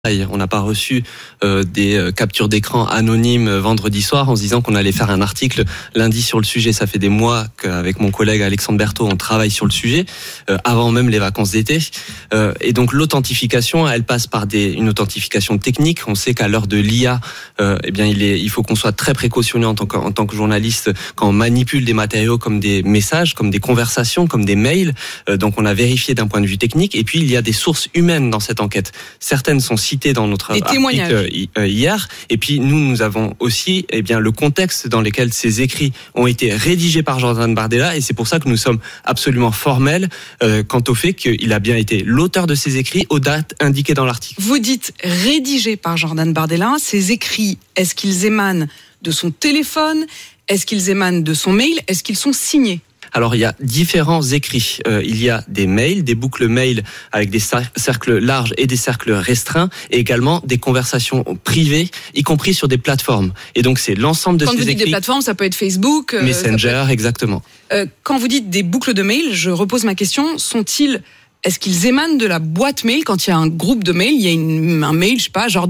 On n'a pas reçu des captures d'écran anonymes vendredi soir en se disant qu'on allait faire un article lundi sur le sujet. Ça fait des mois qu'avec mon collègue Alexandre Berthaud, on travaille sur le sujet, avant même les vacances d'été. Et donc l'authentification, elle passe par une authentification technique. On sait qu'à l'heure de l'IA, il faut qu'on soit très précautionneux en tant que journaliste quand on manipule des matériaux comme des messages, comme des conversations, comme des mails. Donc on a vérifié d'un point de vue technique. Et puis il y a des sources humaines dans cette enquête. Certaines sont cité dans notre article hier. Et puis nous avons aussi le contexte dans lequel ces écrits ont été rédigés par Jordan Bardella, et c'est pour ça que nous sommes absolument formels quant au fait qu'il a bien été l'auteur de ces écrits aux dates indiquées dans l'article. Vous dites rédigés par Jordan Bardella. Ces écrits, est-ce qu'ils émanent de son téléphone? Est-ce qu'ils émanent de son mail? Est-ce qu'ils sont signés? Alors, il y a différents écrits. Il y a des mails, des boucles mails avec des cercles larges et des cercles restreints, et également des conversations privées, y compris sur des plateformes. Et donc, c'est l'ensemble de ces écrits. Quand vous dites des plateformes, ça peut être Facebook, Messenger, exactement. Quand vous dites des boucles de mails, je repose ma question, est-ce qu'ils émanent de la boîte mail? Quand il y a un groupe de mails, il y a un mail,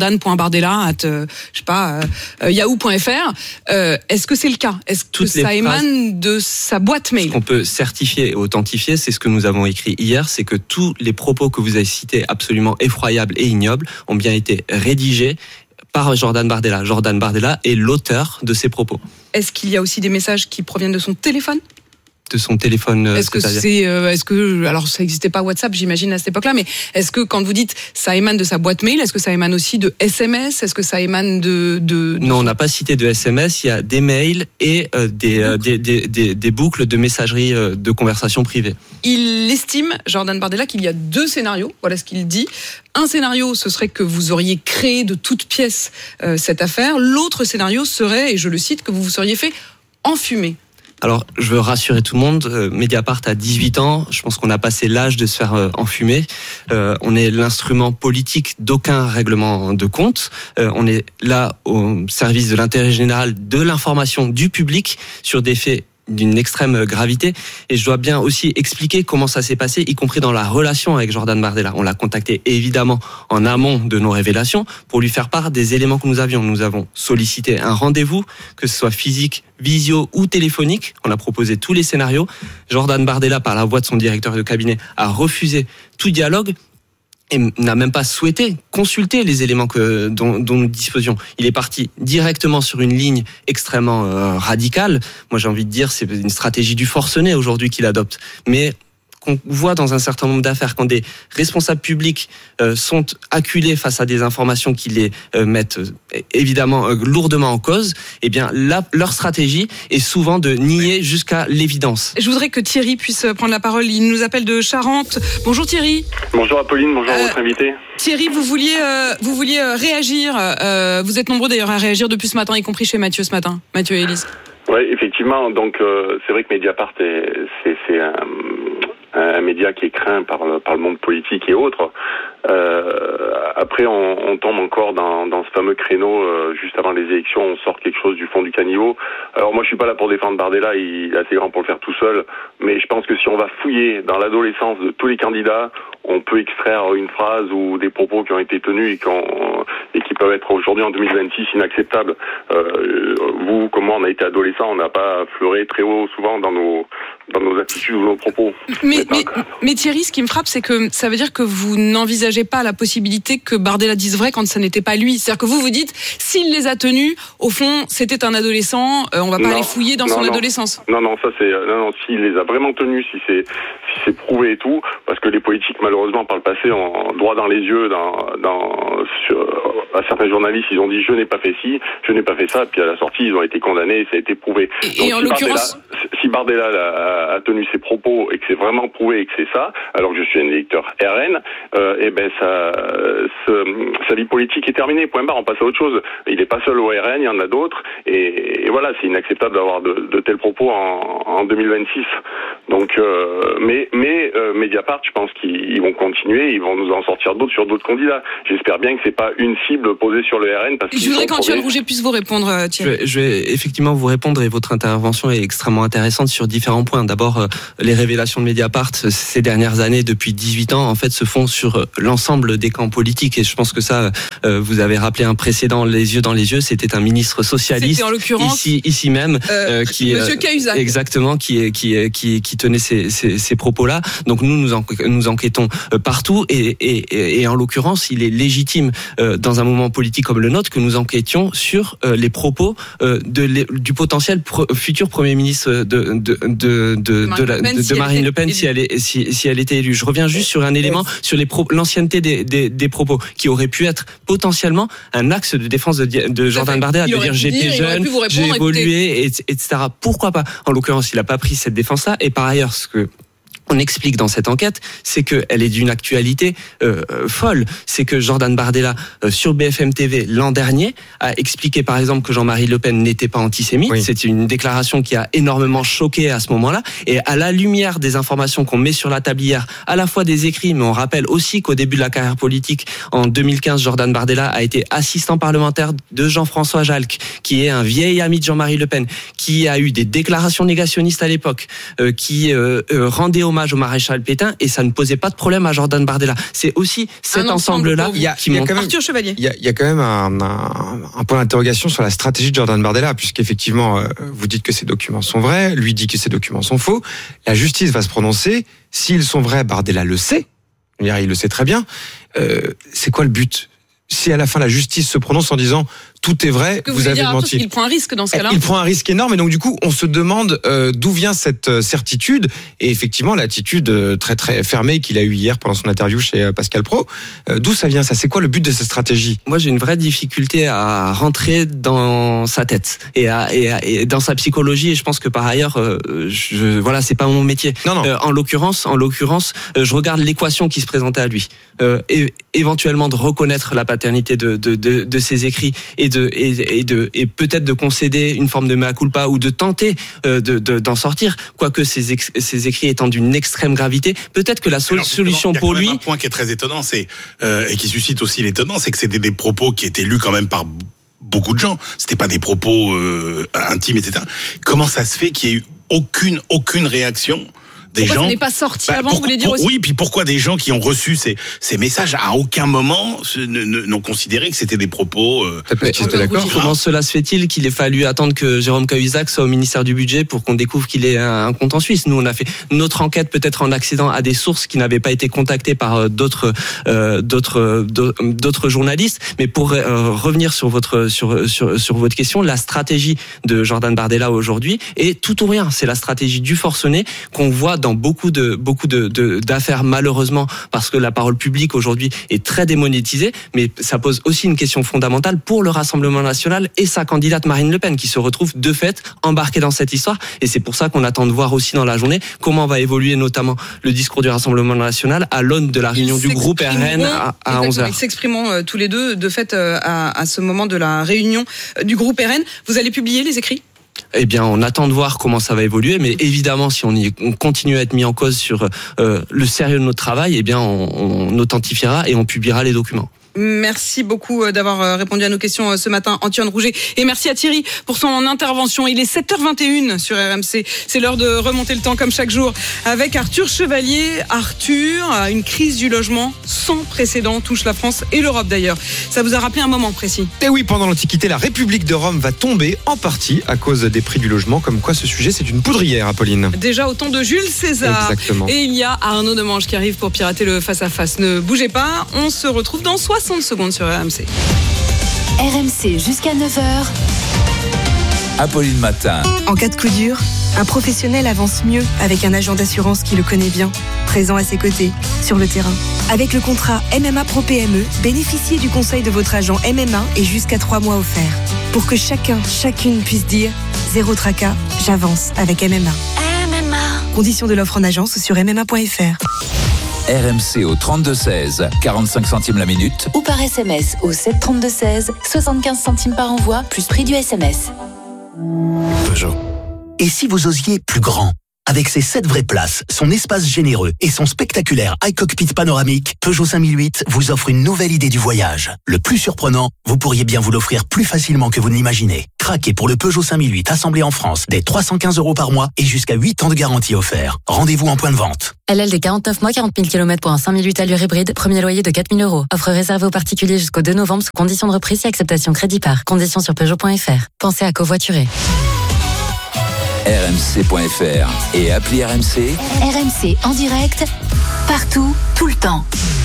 jordan.bardella@yahoo.fr. Est-ce que c'est le cas? Est-ce que ça émane de sa boîte mail? Ce qu'on peut certifier et authentifier, c'est ce que nous avons écrit hier, c'est que tous les propos que vous avez cités, absolument effroyables et ignobles, ont bien été rédigés par Jordan Bardella. Jordan Bardella est l'auteur de ces propos. Est-ce qu'il y a aussi des messages qui proviennent de son téléphone? De son téléphone. Alors ça n'existait pas WhatsApp, j'imagine à cette époque-là, mais est-ce que quand vous dites ça émane de sa boîte mail, est-ce que ça émane aussi de SMS? Est-ce que ça émane de... Non, on n'a pas cité de SMS. Il y a des mails et des boucles de messagerie de conversation privée. Il estime, Jordan Bardella, qu'il y a 2 scénarios. Voilà ce qu'il dit. Un scénario, ce serait que vous auriez créé de toutes pièces cette affaire. L'autre scénario serait, et je le cite, que vous vous seriez fait enfumer. Alors, je veux rassurer tout le monde, Mediapart a 18 ans, je pense qu'on a passé l'âge de se faire enfumer. On est l'instrument politique d'aucun règlement de compte. On est là au service de l'intérêt général, de l'information du public sur des faits d'une extrême gravité, et je dois bien aussi expliquer comment ça s'est passé, y compris dans la relation avec Jordan Bardella. On l'a contacté évidemment en amont de nos révélations pour lui faire part des éléments que nous avions. Nous avons sollicité un rendez-vous, que ce soit physique, visio ou téléphonique. On a proposé tous les scénarios. Jordan Bardella, par la voix de son directeur de cabinet, a refusé tout dialogue et n'a même pas souhaité consulter les éléments dont nous disposions. Il est parti directement sur une ligne extrêmement radicale. Moi, j'ai envie de dire, c'est une stratégie du forcené aujourd'hui qu'il adopte. Mais qu'on voit dans un certain nombre d'affaires, quand des responsables publics sont acculés face à des informations qui les mettent évidemment lourdement en cause, leur stratégie est souvent de nier jusqu'à l'évidence. Je voudrais que Thierry puisse prendre la parole. Il nous appelle de Charente. Bonjour Thierry. Bonjour Apolline, bonjour votre invité. Thierry, vous vouliez réagir. Vous êtes nombreux d'ailleurs à réagir depuis ce matin, y compris chez Mathieu ce matin. Mathieu et Élise. Oui, effectivement. Donc c'est vrai que Mediapart c'est un média qui est craint par le monde politique et autres. Après, on tombe encore dans ce fameux créneau juste avant les élections. On sort quelque chose du fond du caniveau. Alors moi, je suis pas là pour défendre Bardella. Il est assez grand pour le faire tout seul. Mais je pense que si on va fouiller dans l'adolescence de tous les candidats, on peut extraire une phrase ou des propos qui ont été tenus et qui peuvent être aujourd'hui en 2026 inacceptables. Vous, comme moi, on a été adolescents, on n'a pas fleuré très haut souvent dans nos attitudes ou nos propos. Mais Thierry, ce qui me frappe, c'est que ça veut dire que vous n'envisagez pas la possibilité que Bardella dise vrai quand ça n'était pas lui. C'est-à-dire que vous dites, s'il les a tenus, au fond, c'était un adolescent, on va pas aller fouiller dans son adolescence. S'il les a vraiment tenus, si c'est prouvé et tout, parce que les politiques, malheureusement, par le passé, ont droit dans les yeux, à certains journalistes, ils ont dit, je n'ai pas fait ci, je n'ai pas fait ça, puis à la sortie, ils ont été condamnés, et ça a été prouvé. Et en l'occurrence... Si Bardella a tenu ses propos et que c'est vraiment prouvé et que c'est ça, alors que je suis un électeur RN, sa vie politique est terminée, point barre, on passe à autre chose. Il n'est pas seul au RN, il y en a d'autres, et voilà, c'est inacceptable d'avoir de tels propos en 2026. Donc, mais Mediapart, je pense qu'ils vont continuer, ils vont nous en sortir d'autres sur d'autres candidats. J'espère bien que c'est pas une cible posée sur le RN. Je voudrais qu'Antoine Rouget puisse vous répondre, Thierry. Je vais effectivement vous répondre, et votre intervention est extrêmement intéressante sur différents points. D'abord, les révélations de Mediapart ces dernières années, depuis 18 ans, en fait, se font sur l'ensemble des camps politiques, et je pense que ça, là, vous avez rappelé un précédent, les yeux dans les yeux, c'était un ministre socialiste. C'était en l'occurrence ici même, Monsieur Cahuzac. Exactement, qui tenait ces propos-là. Donc nous enquêtons partout et en l'occurrence, il est légitime dans un moment politique comme le nôtre que nous enquêtions sur les propos du potentiel futur Premier ministre de Marine Le Pen si elle était élue. Je reviens juste sur un élément sur l'ancienneté des propos qui aurait pu être potentiellement un axe de défense de Jordan Bardella, de dire j'étais jeune, j'ai évolué, etc. Pourquoi pas? En l'occurrence, il n'a pas pris cette défense-là. Et par ailleurs, ce que on explique dans cette enquête, c'est qu'elle est d'une actualité folle. C'est que Jordan Bardella, sur BFM TV l'an dernier, a expliqué par exemple que Jean-Marie Le Pen n'était pas antisémite. Oui. C'est une déclaration qui a énormément choqué à ce moment-là. Et à la lumière des informations qu'on met sur la table hier, à la fois des écrits, mais on rappelle aussi qu'au début de la carrière politique, en 2015, Jordan Bardella a été assistant parlementaire de Jean-François Jalc, qui est un vieil ami de Jean-Marie Le Pen, qui a eu des déclarations négationnistes à l'époque, qui rendait hommage au maréchal Pétain, et ça ne posait pas de problème à Jordan Bardella. C'est aussi cet ensemble-là qui montre. Arthur Chevalier. Il y a quand même un point d'interrogation sur la stratégie de Jordan Bardella, puisqu'effectivement, vous dites que ces documents sont vrais, lui dit que ces documents sont faux. La justice va se prononcer. S'ils sont vrais, Bardella le sait. Il le sait très bien. C'est quoi le but? Si à la fin la justice se prononce en disant tout est vrai, vous avez menti. Il prend un risque dans ce cas-là. Il prend un risque énorme, et donc du coup, on se demande d'où vient cette certitude, et effectivement l'attitude très très fermée qu'il a eue hier pendant son interview chez Pascal Praud. D'où ça vient ça? C'est quoi le but de cette stratégie? Moi, j'ai une vraie difficulté à rentrer dans sa tête et dans sa psychologie, et je pense que par ailleurs, voilà, c'est pas mon métier. Non. En l'occurrence, je regarde l'équation qui se présentait à lui. Éventuellement de reconnaître la paternité de ses écrits et peut-être de concéder une forme de mea culpa ou de tenter d'en sortir, quoique ces écrits étant d'une extrême gravité, peut-être que la solution pour lui. Un point qui est très étonnant, et qui suscite aussi l'étonnant, c'est que c'était des propos qui étaient lus quand même par beaucoup de gens. C'était pas des propos intimes, etc. Comment ça se fait qu'il y ait eu aucune réaction des pourquoi gens? Ça n'est pas sorti avant, vous voulez dire aussi? Oui, puis pourquoi des gens qui ont reçu ces messages à aucun moment n'ont considéré que c'était des propos d'accord. Comment cela se fait-il qu'il ait fallu attendre que Jérôme Cahuzac soit au ministère du Budget pour qu'on découvre qu'il ait un compte en Suisse? Nous, on a fait notre enquête peut-être en accédant à des sources qui n'avaient pas été contactées par d'autres journalistes. Mais pour revenir sur votre question, la stratégie de Jordan Bardella aujourd'hui est tout ou rien. C'est la stratégie du forcené qu'on voit dans beaucoup d'affaires, malheureusement, parce que la parole publique aujourd'hui est très démonétisée, mais ça pose aussi une question fondamentale pour le Rassemblement national et sa candidate Marine Le Pen, qui se retrouve de fait embarquée dans cette histoire. Et c'est pour ça qu'on attend de voir aussi dans la journée comment va évoluer notamment le discours du Rassemblement national à l'aune de la réunion du groupe RN à 11h. Ils s'exprimeront tous les deux, de fait, à ce moment de la réunion du groupe RN. Vous allez publier les écrits? Eh bien, on attend de voir comment ça va évoluer, mais évidemment, si on continue à être mis en cause sur le sérieux de notre travail, eh bien, on authentifiera et on publiera les documents. Merci beaucoup d'avoir répondu à nos questions ce matin, Antoine Rouget. Et merci à Thierry pour son intervention. Il est 7h21 sur RMC. C'est l'heure de remonter le temps comme chaque jour avec Arthur Chevalier. Arthur, une crise du logement sans précédent touche la France et l'Europe d'ailleurs. Ça vous a rappelé un moment précis? Et oui, pendant l'Antiquité, la République de Rome va tomber en partie à cause des prix du logement. Comme quoi ce sujet, c'est une poudrière, Apolline. Déjà au temps de Jules César. Exactement. Et il y a Arnaud Demange qui arrive pour pirater le face-à-face. Ne bougez pas, on se retrouve dans 60 secondes sur RMC. RMC jusqu'à 9h. Apolline Matin. En cas de coup dur, un professionnel avance mieux avec un agent d'assurance qui le connaît bien, présent à ses côtés, sur le terrain. Avec le contrat MMA Pro PME, bénéficiez du conseil de votre agent MMA et jusqu'à 3 mois offerts. Pour que chacune puisse dire « Zéro tracas, j'avance avec MMA ». Conditions de l'offre en agence sur mma.fr. RMC au 32-16, 45 centimes la minute. Ou par SMS au 732-16, 75 centimes par envoi, plus prix du SMS. Peugeot. Et si vous osiez plus grand? Avec ses 7 vraies places, son espace généreux et son spectaculaire iCockpit panoramique, Peugeot 5008 vous offre une nouvelle idée du voyage. Le plus surprenant, vous pourriez bien vous l'offrir plus facilement que vous ne l'imaginez. Craquez pour le Peugeot 5008 assemblé en France dès 315 € par mois et jusqu'à 8 ans de garantie offert. Rendez-vous en point de vente. LL des 49 mois, 40 000 km pour un 5008 allure hybride, premier loyer de 4 000 €. Offre réservée aux particuliers jusqu'au 2 novembre sous conditions de reprise et acceptation crédit par. Conditions sur Peugeot.fr. Pensez à covoiturer. rmc.fr et appli RMC. RMC en direct, partout, tout le temps.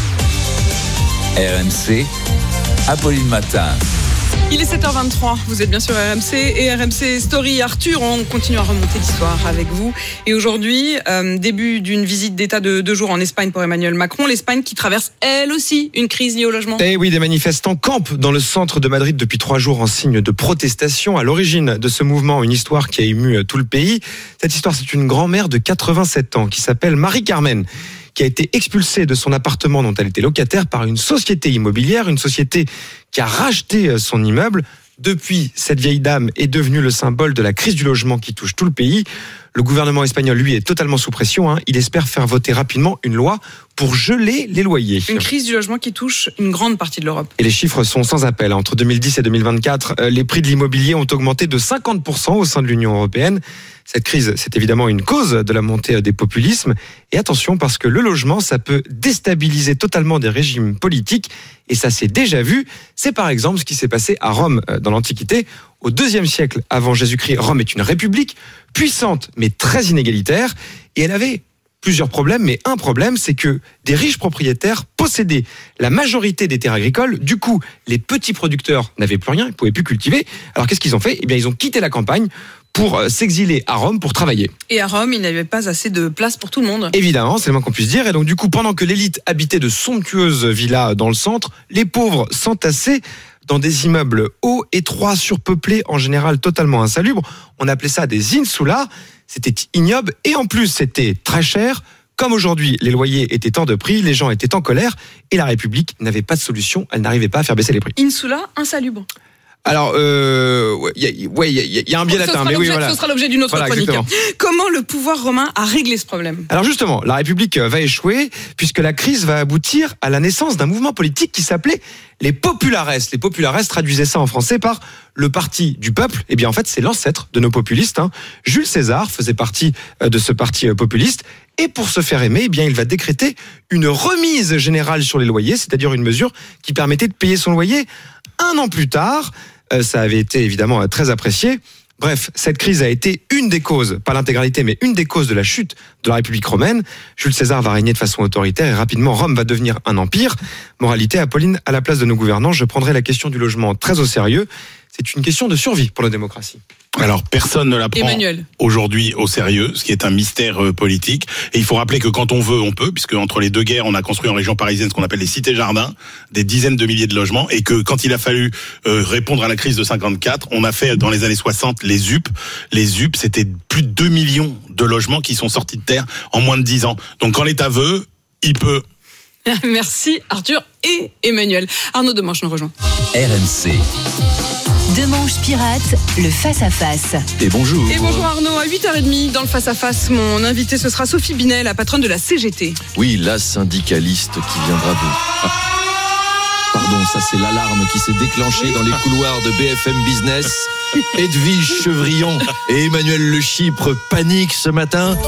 RMC, Apolline Matin. Il est 7h23, vous êtes bien sur RMC et RMC Story. Arthur, on continue à remonter l'histoire avec vous. Et aujourd'hui, début d'une visite d'État de 2 jours en Espagne pour Emmanuel Macron. L'Espagne qui traverse, elle aussi, une crise liée au logement. Et oui, des manifestants campent dans le centre de Madrid depuis 3 jours en signe de protestation. À l'origine de ce mouvement, une histoire qui a ému tout le pays. Cette histoire, c'est une grand-mère de 87 ans qui s'appelle Marie-Carmen, qui a été expulsée de son appartement dont elle était locataire par une société immobilière, une société qui a racheté son immeuble. Depuis, cette vieille dame est devenue le symbole de la crise du logement qui touche tout le pays. Le gouvernement espagnol, lui, est totalement sous pression. Il espère faire voter rapidement une loi pour geler les loyers. Une crise du logement qui touche une grande partie de l'Europe. Et les chiffres sont sans appel. Entre 2010 et 2024, les prix de l'immobilier ont augmenté de 50% au sein de l'Union européenne. Cette crise, c'est évidemment une cause de la montée des populismes. Et attention, parce que le logement, ça peut déstabiliser totalement des régimes politiques. Et ça s'est déjà vu. C'est par exemple ce qui s'est passé à Rome dans l'Antiquité. Au IIe siècle avant Jésus-Christ, Rome est une république puissante, mais très inégalitaire. Et elle avait plusieurs problèmes, mais un problème, c'est que des riches propriétaires possédaient la majorité des terres agricoles. Du coup, les petits producteurs n'avaient plus rien, ils ne pouvaient plus cultiver. Alors qu'est-ce qu'ils ont fait ? Eh bien, ils ont quitté la campagne pour s'exiler à Rome pour travailler. Et à Rome, il n'y avait pas assez de place pour tout le monde. Évidemment, c'est le moins qu'on puisse dire. Et donc du coup, pendant que l'élite habitait de somptueuses villas dans le centre, les pauvres s'entassaient dans des immeubles hauts, étroits, surpeuplés, en général totalement insalubres. On appelait ça des insulas. C'était ignoble et en plus, c'était très cher. Comme aujourd'hui, les loyers étaient hors de prix, les gens étaient en colère et la République n'avait pas de solution. Elle n'arrivait pas à faire baisser les prix. Insula, insalubre. Alors, il y a un biais latin, mais oui, voilà. Ce sera l'objet d'une autre chronique. Exactement. Comment le pouvoir romain a réglé ce problème ? Alors justement, la République va échouer puisque la crise va aboutir à la naissance d'un mouvement politique qui s'appelait les populares. Les populares traduisaient ça en français par le parti du peuple. Eh bien, en fait, c'est l'ancêtre de nos populistes. Jules César faisait partie de ce parti populiste. Et pour se faire aimer, eh bien, il va décréter une remise générale sur les loyers, c'est-à-dire une mesure qui permettait de payer son loyer 1 an plus tard. Ça avait été évidemment très apprécié. Bref, cette crise a été une des causes, pas l'intégralité, mais une des causes de la chute de la République romaine. Jules César va régner de façon autoritaire et rapidement Rome va devenir un empire. Moralité, Apolline, à la place de nos gouvernants, je prendrai la question du logement très au sérieux. C'est une question de survie pour la démocratie. Alors, personne ne la prend aujourd'hui au sérieux, ce qui est un mystère politique. Et il faut rappeler que quand on veut, on peut, puisque entre les 2 guerres, on a construit en région parisienne ce qu'on appelle les cités-jardins, des dizaines de milliers de logements, et que quand il a fallu répondre à la crise de 54, on a fait dans les années 60 les ZUP. Les ZUP, c'était plus de 2 millions de logements qui sont sortis de terre en moins de 10 ans. Donc quand l'État veut, il peut. Merci Arthur et Emmanuel. Arnaud Demanche nous rejoint. RMC. Demanche pirate, le face-à-face. Et bonjour. Et bonjour Arnaud, à 8h30 dans le face-à-face, mon invité ce sera Sophie Binet, la patronne de la CGT. Oui, la syndicaliste qui viendra de... Pardon, ça c'est l'alarme qui s'est déclenchée dans les couloirs de BFM Business. Edwige Chevrillon et Emmanuel Le Chypre paniquent ce matin.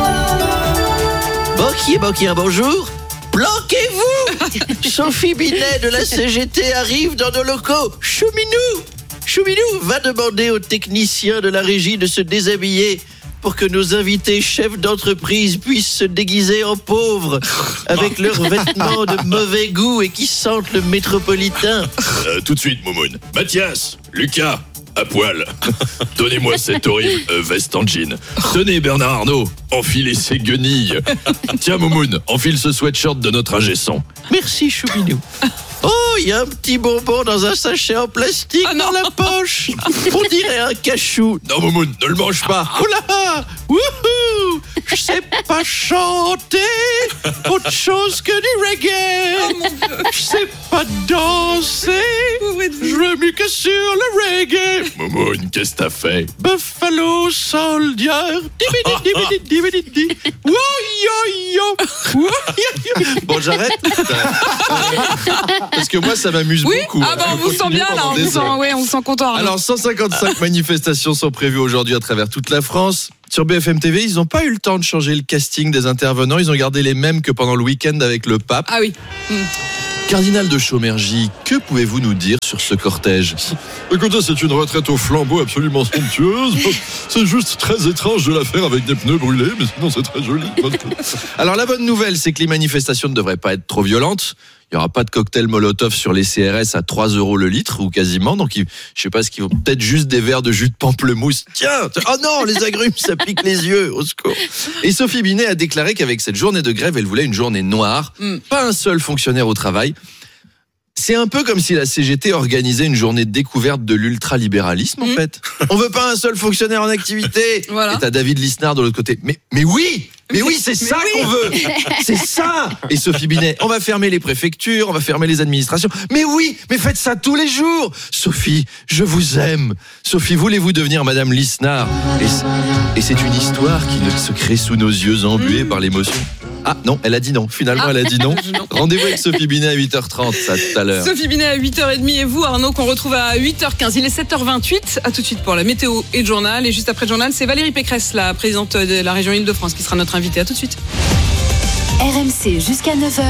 Bokir, bonjour. Planquez-vous. Sophie Binet de la CGT arrive dans nos locaux. Chouminou va demander aux techniciens de la régie de se déshabiller pour que nos invités chefs d'entreprise puissent se déguiser en pauvres avec leurs vêtements de mauvais goût et qui sentent le métropolitain. Tout de suite, Moumoun. Mathias, Lucas, à poil. Donnez-moi cette horrible veste en jean. Tenez, Bernard Arnault, enfilez ces guenilles. Tiens, Moumoun, enfile ce sweatshirt de notre ingé son. Merci, Chouminou. Oh, il y a un petit bonbon dans un sachet en plastique dans la poche. On dirait un cachou. Non, Moumoun, ne le mange pas. Oula, wouhou, je sais pas chanter autre chose que du reggae. Je sais pas danser entouré de vous. Je veux mis que sur le reggae. Moumoune, qu'est-ce que t'as fait? Buffalo Soldier. Bon, j'arrête. Parce que moi, ça m'amuse beaucoup. Ah bah on vous sent bien là, on vous sent content. Alors, 155 manifestations sont prévues aujourd'hui à travers toute la France. Sur BFM TV, ils n'ont pas eu le temps de changer le casting des intervenants. Ils ont gardé les mêmes que pendant le week-end avec le pape. Ah oui. Cardinal de Chaumergy, que pouvez-vous nous dire sur ce cortège? Écoutez, c'est une retraite au flambeau absolument somptueuse. C'est juste très étrange de la faire avec des pneus brûlés, mais sinon c'est très joli. Alors la bonne nouvelle, c'est que les manifestations ne devraient pas être trop violentes. Il n'y aura pas de cocktail Molotov sur les CRS à 3 € le litre ou quasiment. Donc, je sais pas ce qu'ils vont, peut-être juste des verres de jus de pamplemousse. Tiens, oh non, les agrumes, ça pique les yeux, au secours. Et Sophie Binet a déclaré qu'avec cette journée de grève, elle voulait une journée noire. Pas un seul fonctionnaire au travail. C'est un peu comme si la CGT organisait une journée de découverte de l'ultralibéralisme, en fait. On veut pas un seul fonctionnaire en activité. Voilà. Et t'as David Lisnard de l'autre côté. Mais oui, c'est ça qu'on veut. C'est ça. Et Sophie Binet, on va fermer les préfectures, on va fermer les administrations. Mais oui, mais faites ça tous les jours. Sophie, je vous aime. Sophie, voulez-vous devenir Madame Lisnard? Et c'est une histoire qui ne se crée sous nos yeux embués par l'émotion. Ah non, elle a dit non. Finalement, elle a dit non. Rendez-vous avec Sophie Binet à 8h30, ça tout à l'heure. Sophie Binet à 8h30 et vous, Arnaud, qu'on retrouve à 8h15. Il est 7h28. À tout de suite pour la météo et le journal. Et juste après le journal, c'est Valérie Pécresse, la présidente de la région Île-de-France, qui sera notre invitée. À tout de suite. RMC jusqu'à 9h.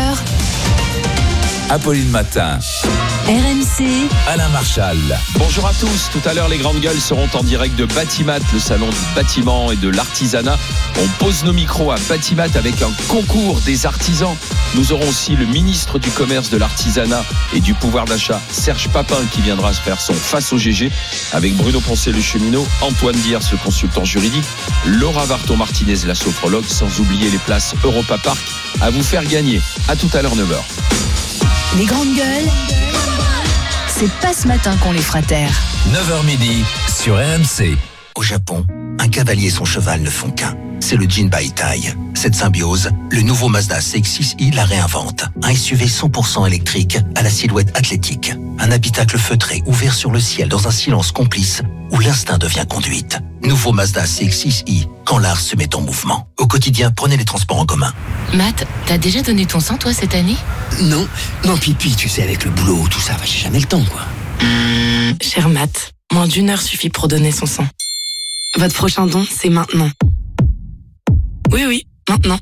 Apolline Matin. RMC. Alain Marchal. Bonjour à tous. Tout à l'heure, les grandes gueules seront en direct de Batimat, le salon du bâtiment et de l'artisanat. On pose nos micros à Batimat avec un concours des artisans. Nous aurons aussi le ministre du commerce, de l'artisanat et du pouvoir d'achat, Serge Papin, qui viendra se faire son face au GG avec Bruno Poncet, le cheminot, Antoine Diers, le consultant juridique, Laura Varton-Martinez, la sophrologue, sans oublier les places Europa Park à vous faire gagner. À tout à l'heure, 9h. Les grandes gueules, c'est pas ce matin qu'on les fera taire. 9h midi sur RMC. Au Japon, un cavalier et son cheval ne font qu'un. C'est le Jinbaitai. Cette symbiose, le nouveau Mazda CX-6i la réinvente. Un SUV 100% électrique à la silhouette athlétique. Un habitacle feutré ouvert sur le ciel dans un silence complice où l'instinct devient conduite. Nouveau Mazda CX-6i, quand l'art se met en mouvement. Au quotidien, prenez les transports en commun. Matt, t'as déjà donné ton sang, toi, cette année? Non, Pipi, tu sais, avec le boulot, tout ça, j'ai jamais le temps, quoi. Cher Matt, moins d'1 heure suffit pour donner son sang. Votre prochain don, c'est maintenant. Oui, maintenant.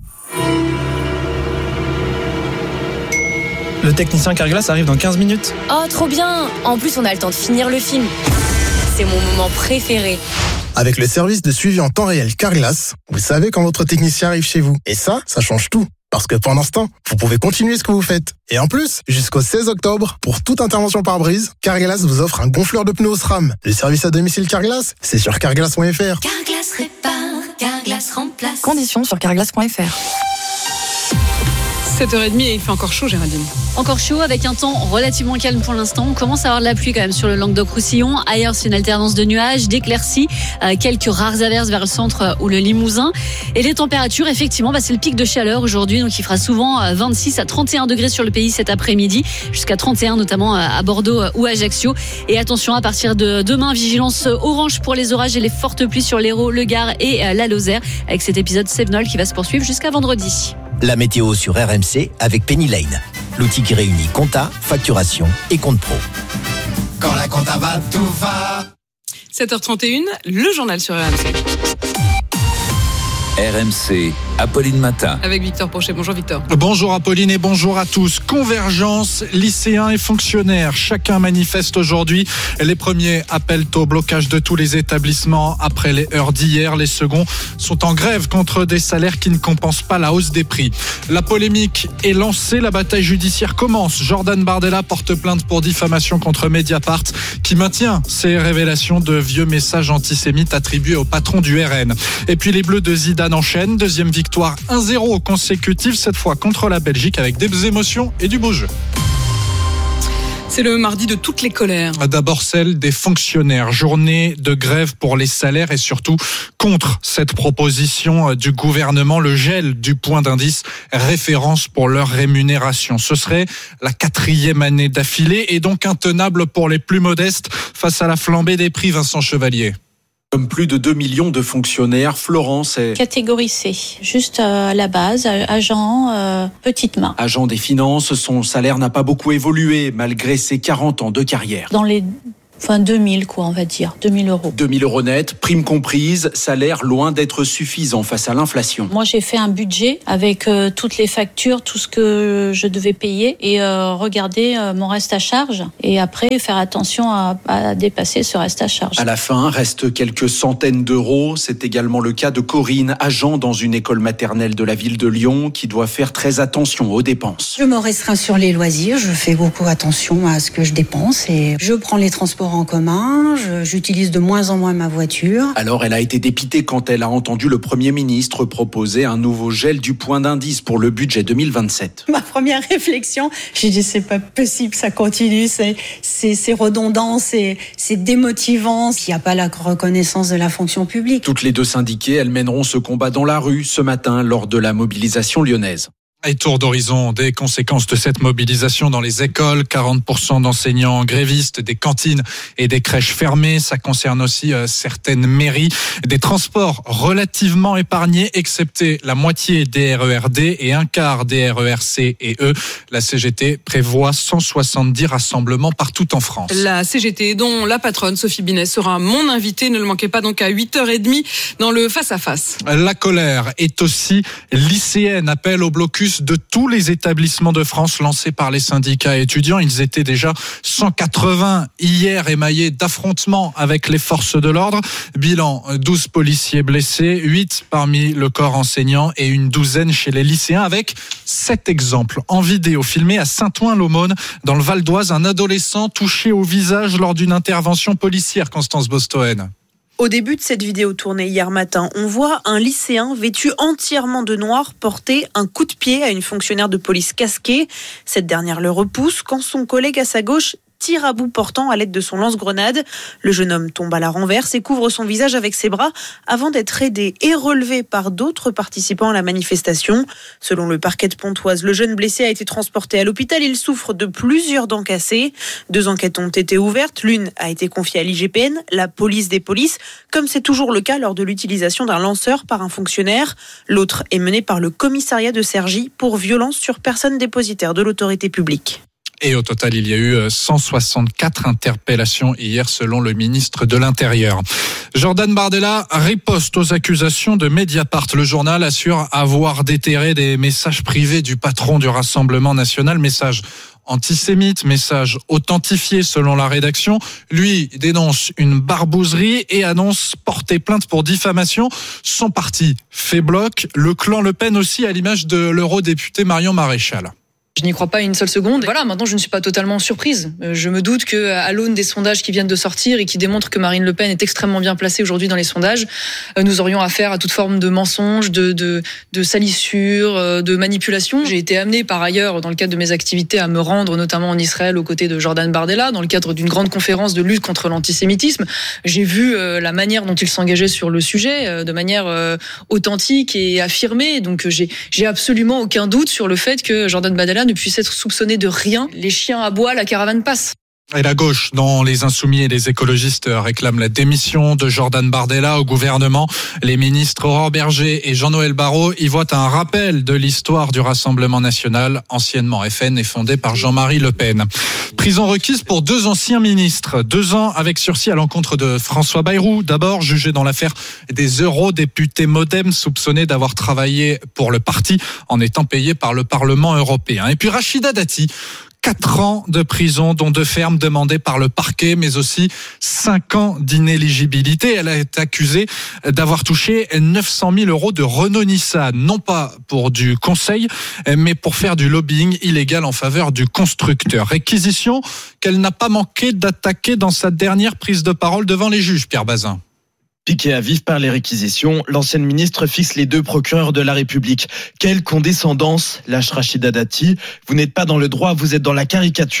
Le technicien Carglass arrive dans 15 minutes. Oh, trop bien! En plus, on a le temps de finir le film. C'est mon moment préféré. Avec le service de suivi en temps réel Carglass, vous savez quand votre technicien arrive chez vous. Et ça change tout. Parce que pendant ce temps, vous pouvez continuer ce que vous faites. Et en plus, jusqu'au 16 octobre, pour toute intervention pare-brise, Carglass vous offre un gonfleur de pneus au SRAM. Le service à domicile Carglass, c'est sur carglass.fr. Carglass répare, Carglass remplace. Conditions sur carglass.fr. 7h30 et il fait encore chaud, Géraldine. Encore chaud avec un temps relativement calme pour l'instant. On commence à avoir de la pluie quand même sur le Languedoc-Roussillon. Ailleurs, c'est une alternance de nuages, d'éclaircies, quelques rares averses vers le centre ou le Limousin. Et les températures, effectivement, c'est le pic de chaleur aujourd'hui. Donc, il fera souvent 26 à 31 degrés sur le pays cet après-midi, jusqu'à 31 notamment à Bordeaux ou Ajaccio. Et attention, à partir de demain, vigilance orange pour les orages et les fortes pluies sur l'Hérault, le Gard et la Lozère, avec cet épisode Sévenol qui va se poursuivre jusqu'à vendredi. La météo sur RMC avec Penny Lane. L'outil qui réunit compta, facturation et compte pro. Quand la compta va, tout va. 7h31, le journal sur RMC. RMC, Apolline Matin. Avec Victor Pochet. Bonjour Victor. Bonjour Apolline et bonjour à tous. Convergence, lycéens et fonctionnaires. Chacun manifeste aujourd'hui. Les premiers appellent au blocage de tous les établissements après les heures d'hier. Les seconds sont en grève contre des salaires qui ne compensent pas la hausse des prix. La polémique est lancée. La bataille judiciaire commence. Jordan Bardella porte plainte pour diffamation contre Mediapart qui maintient ses révélations de vieux messages antisémites attribués au patron du RN. Et puis les Bleus de Zidane enchaînent. Deuxième victoire 1-0 consécutive, cette fois contre la Belgique avec des émotions et du beau jeu. C'est le mardi de toutes les colères. D'abord celle des fonctionnaires. Journée de grève pour les salaires et surtout contre cette proposition du gouvernement, le gel du point d'indice référence pour leur rémunération. Ce serait la 4e année d'affilée et donc intenable pour les plus modestes face à la flambée des prix. Vincent Chevalier. Comme plus de 2 millions de fonctionnaires, Florence est catégorie C, juste à la base, agent, petite main. Agent des finances, son salaire n'a pas beaucoup évolué malgré ses 40 ans de carrière. Dans les 2000 quoi, on va dire, 2000 euros. 2000 euros net, prime comprise, salaire loin d'être suffisant face à l'inflation. Moi j'ai fait un budget avec toutes les factures, tout ce que je devais payer et regarder mon reste à charge et après faire attention à dépasser ce reste à charge. À la fin, reste quelques centaines d'euros. C'est également le cas de Corinne, agent dans une école maternelle de la ville de Lyon qui doit faire très attention aux dépenses. Je me restreins sur les loisirs, je fais beaucoup attention à ce que je dépense et je prends les transports en commun, j'utilise de moins en moins ma voiture. Alors elle a été dépitée quand elle a entendu le Premier ministre proposer un nouveau gel du point d'indice pour le budget 2027. Ma première réflexion, j'ai dit c'est pas possible, ça continue, c'est redondant, c'est démotivant, il n'y a pas la reconnaissance de la fonction publique. Toutes les deux syndiquées, elles mèneront ce combat dans la rue ce matin lors de la mobilisation lyonnaise. Et tour d'horizon des conséquences de cette mobilisation dans les écoles, 40% d'enseignants grévistes, des cantines et des crèches fermées. Ça concerne aussi certaines mairies, des transports relativement épargnés, excepté la moitié des RERD et un quart des RERC et E. La CGT prévoit 170 rassemblements partout en France. La CGT, dont la patronne Sophie Binet sera mon invitée, ne le manquez pas donc à 8h30 dans le face-à-face. La colère est aussi lycéenne, appel au blocus de tous les établissements de France lancés par les syndicats étudiants. Ils étaient déjà 180 hier, émaillés d'affrontements avec les forces de l'ordre. Bilan, 12 policiers blessés, 8 parmi le corps enseignant et une douzaine chez les lycéens, avec 7 exemples en vidéo filmés à Saint-Ouen-l'Aumône, dans le Val d'Oise, un adolescent touché au visage lors d'une intervention policière. Constance Bostoen. Au début de cette vidéo tournée hier matin, on voit un lycéen vêtu entièrement de noir porter un coup de pied à une fonctionnaire de police casquée. Cette dernière le repousse quand son collègue à sa gauche tire à bout portant à l'aide de son lance-grenade. Le jeune homme tombe à la renverse et couvre son visage avec ses bras avant d'être aidé et relevé par d'autres participants à la manifestation. Selon le parquet de Pontoise, le jeune blessé a été transporté à l'hôpital. Il souffre de plusieurs dents cassées. 2 enquêtes ont été ouvertes. L'une a été confiée à l'IGPN, la police des polices, comme c'est toujours le cas lors de l'utilisation d'un lanceur par un fonctionnaire. L'autre est menée par le commissariat de Cergy pour violence sur personne dépositaire de l'autorité publique. Et au total, il y a eu 164 interpellations hier selon le ministre de l'Intérieur. Jordan Bardella riposte aux accusations de Mediapart. Le journal assure avoir déterré des messages privés du patron du Rassemblement national, messages antisémites, messages authentifiés selon la rédaction. Lui dénonce une barbouzerie et annonce porter plainte pour diffamation. Son parti fait bloc. Le clan Le Pen aussi, à l'image de l'eurodéputé Marion Maréchal. Je n'y crois pas une seule seconde. Voilà, maintenant je ne suis pas totalement surprise. Je me doute que à l'aune des sondages qui viennent de sortir et qui démontrent que Marine Le Pen est extrêmement bien placée aujourd'hui dans les sondages, nous aurions affaire à toute forme de mensonges, de salissures, de manipulation. J'ai été amenée par ailleurs dans le cadre de mes activités à me rendre notamment en Israël aux côtés de Jordan Bardella dans le cadre d'une grande conférence de lutte contre l'antisémitisme. J'ai vu la manière dont il s'engageait sur le sujet de manière authentique et affirmée. Donc j'ai absolument aucun doute sur le fait que Jordan Bardella ne puisse être soupçonné de rien. Les chiens aboient, la caravane passe. Et la gauche, dont les Insoumis et les écologistes réclament la démission de Jordan Bardella au gouvernement. Les ministres Aurore Berger et Jean-Noël Barrot y voient un rappel de l'histoire du Rassemblement national, anciennement FN et fondé par Jean-Marie Le Pen. Prison requise pour 2 anciens ministres. 2 ans avec sursis à l'encontre de François Bayrou. D'abord jugé dans l'affaire des eurodéputés Modem soupçonnés d'avoir travaillé pour le parti en étant payés par le Parlement européen. Et puis Rachida Dati, 4 ans de prison, dont 2 fermes demandées par le parquet, mais aussi 5 ans d'inéligibilité. Elle a été accusée d'avoir touché 900 000 euros de Renault Nissan, non pas pour du conseil, mais pour faire du lobbying illégal en faveur du constructeur. Réquisition qu'elle n'a pas manqué d'attaquer dans sa dernière prise de parole devant les juges, Pierre Bazin. Piquée à vif par les réquisitions, l'ancienne ministre fixe les 2 procureurs de la République. Quelle condescendance, lâche Rachida Dati. Vous n'êtes pas dans le droit, vous êtes dans la caricature.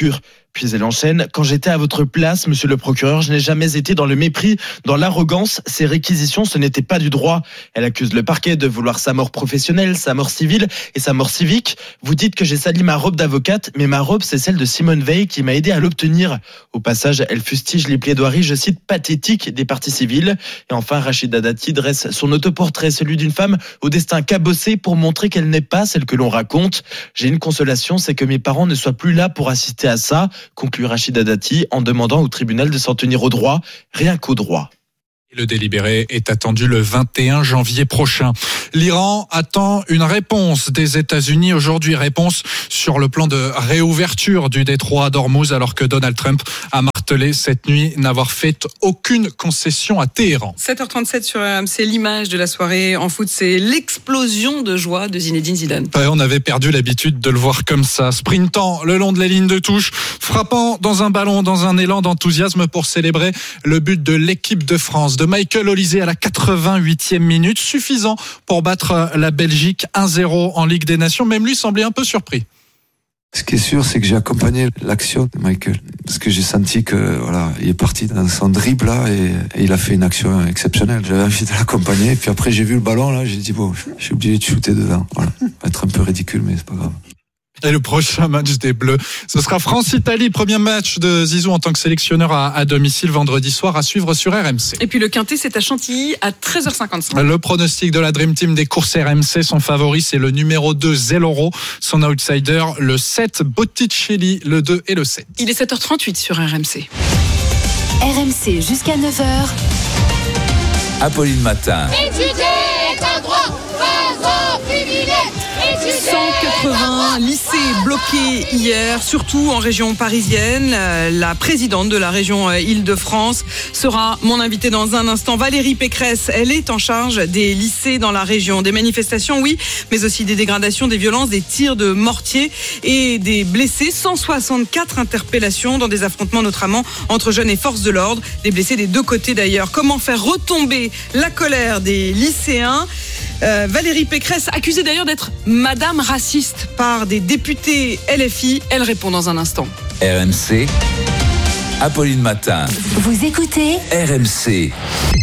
Puis elle enchaîne. Quand j'étais à votre place, monsieur le procureur, je n'ai jamais été dans le mépris, dans l'arrogance. Ces réquisitions, ce n'était pas du droit. Elle accuse le parquet de vouloir sa mort professionnelle, sa mort civile et sa mort civique. Vous dites que j'ai sali ma robe d'avocate, mais ma robe, c'est celle de Simone Veil qui m'a aidé à l'obtenir. Au passage, elle fustige les plaidoiries, je cite, pathétiques des parties civiles. Et enfin, Rachida Dati dresse son autoportrait, celui d'une femme au destin cabossé pour montrer qu'elle n'est pas celle que l'on raconte. J'ai une consolation, c'est que mes parents ne soient plus là pour assister à ça, conclut Rachida Dati en demandant au tribunal de s'en tenir au droit, rien qu'au droit. Le délibéré est attendu le 21 janvier prochain. L'Iran attend une réponse des États-Unis aujourd'hui. Réponse sur le plan de réouverture du détroit d'Ormuz, alors que Donald Trump a martelé cette nuit n'avoir fait aucune concession à Téhéran. 7h37 sur RMC, l'image de la soirée en foot, c'est l'explosion de joie de Zinedine Zidane. Ouais, on avait perdu l'habitude de le voir comme ça, sprintant le long de la ligne de touche, frappant dans un ballon, dans un élan d'enthousiasme pour célébrer le but de l'équipe de France, de Michael Olise à la 88e minute, suffisant pour battre la Belgique 1-0 en Ligue des Nations. Même lui semblait un peu surpris. Ce qui est sûr, c'est que j'ai accompagné l'action de Michael, parce que j'ai senti que voilà, il est parti dans son dribble là et il a fait une action exceptionnelle. J'avais envie de l'accompagner, puis après j'ai vu le ballon là, j'ai dit bon, je suis obligé de shooter dedans. Voilà, ça va être un peu ridicule, mais c'est pas grave. Et le prochain match des Bleus, ce sera France-Italie, premier match de Zizou en tant que sélectionneur à domicile vendredi soir, à suivre sur RMC. Et puis le Quintet, c'est à Chantilly à 13h55. Le pronostic de la Dream Team des courses RMC, son favori, c'est le numéro 2, Zelloro. Son outsider, le 7, Botticelli, le 2 et le 7. Il est 7h38 sur RMC. RMC jusqu'à 9h. Apolline Matin. Étudier est un droit, pas un privilège. 180 lycées bloqués hier, surtout en région parisienne. La présidente de la région Île-de-France sera mon invitée dans un instant. Valérie Pécresse, elle est en charge des lycées dans la région. Des manifestations, oui, mais aussi des dégradations, des violences, des tirs de mortier et des blessés. 164 interpellations dans des affrontements notamment entre jeunes et forces de l'ordre. Des blessés des deux côtés d'ailleurs. Comment faire retomber la colère des lycéens ? Valérie Pécresse, accusée d'ailleurs d'être madame raciste par des députés LFI, elle répond dans un instant. RMC, Apolline Matin. Vous écoutez RMC.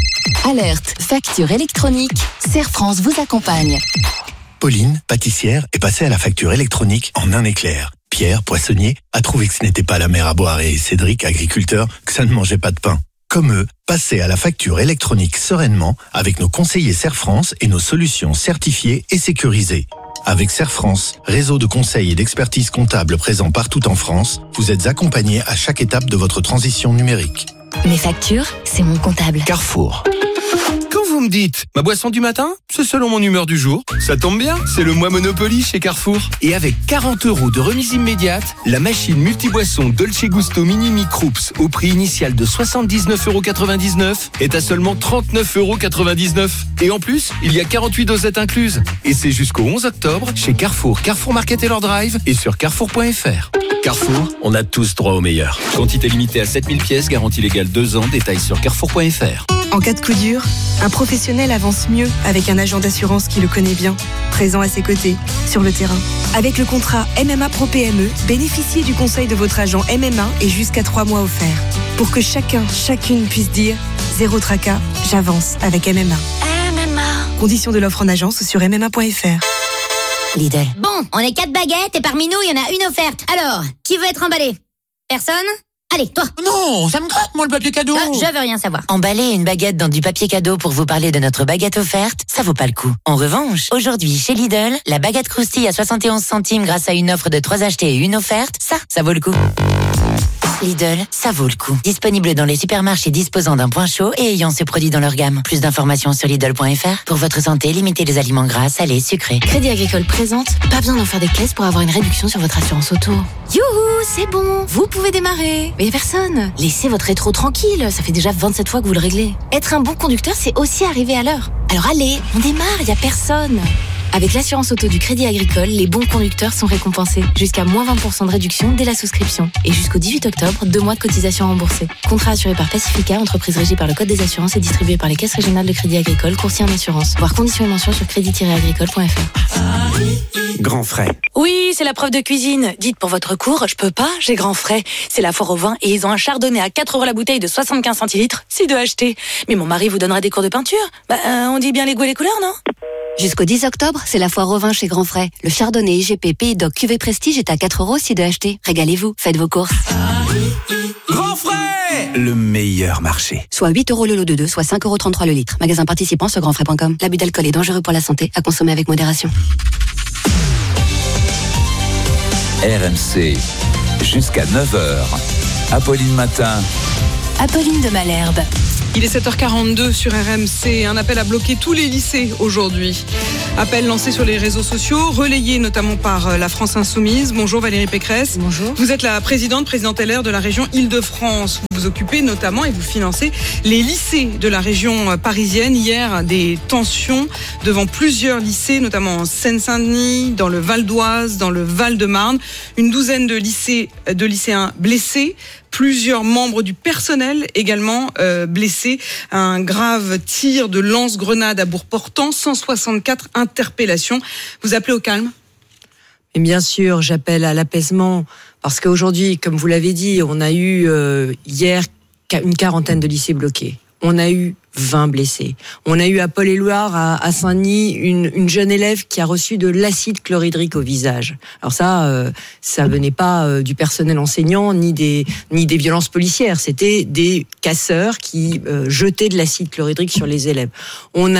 Alerte, facture électronique, Serre France vous accompagne. Pauline, pâtissière, est passée à la facture électronique en un éclair. Pierre, poissonnier, a trouvé que ce n'était pas la mer à boire et Cédric, agriculteur, que ça ne mangeait pas de pain. Comme eux, passez à la facture électronique sereinement avec nos conseillers Serre France et nos solutions certifiées et sécurisées. Avec Serre France, réseau de conseils et d'expertise comptable présent partout en France, vous êtes accompagnés à chaque étape de votre transition numérique. Mes factures, c'est mon comptable. Carrefour. Quand vous me dites ma boisson du matin, c'est selon mon humeur du jour. Ça tombe bien, c'est le mois Monopoly chez Carrefour. Et avec 40 € de remise immédiate, la machine multiboisson Dolce Gusto Mini Microups au prix initial de 79,99 € est à seulement 39,99 €. Et en plus, il y a 48 dosettes incluses. Et c'est jusqu'au 11 octobre chez Carrefour, Carrefour Market et leur drive et sur carrefour.fr. Carrefour, on a tous droit au meilleur. Quantité limitée à 7000 pièces, garantie légale 2 ans, détails sur carrefour.fr. En cas de coup dur, un professionnel avance mieux avec un agent d'assurance qui le connaît bien, présent à ses côtés, sur le terrain. Avec le contrat MMA Pro PME, bénéficiez du conseil de votre agent MMA et jusqu'à 3 mois offerts. Pour que chacune puisse dire « Zéro tracas, j'avance avec MMA ». Conditions de l'offre en agence sur MMA.fr. Lidl. Bon, on est 4 baguettes et parmi nous, il y en a une offerte. Alors, qui veut être emballé ? Personne ? Allez, toi. Non, ça me gratte, moi, le papier cadeau. Je veux rien savoir. Emballer une baguette dans du papier cadeau pour vous parler de notre baguette offerte, ça vaut pas le coup. En revanche, aujourd'hui, chez Lidl, la baguette croustille à 71 centimes grâce à une offre de 3 achetés et une offerte, ça vaut le coup. Lidl, ça vaut le coup. Disponible dans les supermarchés disposant d'un point chaud et ayant ce produit dans leur gamme. Plus d'informations sur Lidl.fr. Pour votre santé, limitez les aliments gras, salés, sucrés. Crédit Agricole présente, pas besoin d'en faire des caisses pour avoir une réduction sur votre assurance auto. Youhou, c'est bon, vous pouvez démarrer. Mais y a personne. Laissez votre rétro tranquille, ça fait déjà 27 fois que vous le réglez. Être un bon conducteur, c'est aussi arriver à l'heure. Alors allez, on démarre, y a personne. Avec l'assurance auto du Crédit Agricole, les bons conducteurs sont récompensés. Jusqu'à moins 20% de réduction dès la souscription. Et jusqu'au 18 octobre, 2 mois de cotisation remboursée. Contrat assuré par Pacifica, entreprise régie par le Code des assurances et distribué par les caisses régionales de Crédit Agricole, courtier en assurance. Voir conditions et mentions sur crédit-agricole.fr. Grand Frais. Oui, c'est la preuve de cuisine. Dites pour votre cours, je peux pas, j'ai Grand Frais. C'est la foire au vin et ils ont un chardonnay à 4 € la bouteille de 75 centilitres. C'est de acheter. Mais mon mari vous donnera des cours de peinture. On dit bien les goûts et les couleurs, non? Jusqu'au 10 octobre, c'est la foire au vin chez Grand Frais. Le chardonnay IGP Pays d'Oc Cuvée Prestige est à 4 € si de acheter. Régalez-vous, faites vos courses. Grand Frais, le meilleur marché. Soit 8 € le lot de 2, soit 5,33 € le litre. Magasin participant sur grandfrais.com. L'abus d'alcool est dangereux pour la santé, à consommer avec modération. RMC, jusqu'à 9h. Apolline Matin. Apolline de Malherbe. Il est 7h42 sur RMC. Un appel à bloquer tous les lycées aujourd'hui. Appel lancé sur les réseaux sociaux, relayé notamment par la France Insoumise. Bonjour Valérie Pécresse. Bonjour. Vous êtes la présidente LR de la région Île-de-France. Vous vous occupez notamment et vous financez les lycées de la région parisienne. Hier, des tensions devant plusieurs lycées, notamment en Seine-Saint-Denis, dans le Val d'Oise, dans le Val-de-Marne. Une douzaine de lycéens blessés. Plusieurs membres du personnel également blessés. Un grave tir de lance-grenade à Bourg-Portant, 164 interpellations. Vous appelez au calme ? Et bien sûr, j'appelle à l'apaisement parce qu'aujourd'hui, comme vous l'avez dit, on a eu hier une quarantaine de lycées bloqués. On a eu 20 blessés. On a eu à Paul-et-Loire, à Saint-Denis, une jeune élève qui a reçu de l'acide chlorhydrique au visage. Alors ça venait pas du personnel enseignant ni des violences policières. C'était des casseurs qui jetaient de l'acide chlorhydrique sur les élèves. On